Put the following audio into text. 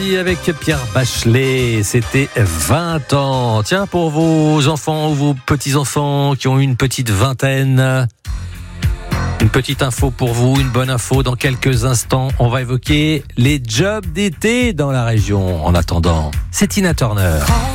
Avec Pierre Bachelet, c'était 20 ans. Tiens, pour vos enfants ou vos petits-enfants qui ont une petite vingtaine, une petite info pour vous, une bonne info. Dans quelques instants, on va évoquer les jobs d'été dans la région. En attendant, c'est Tina Turner.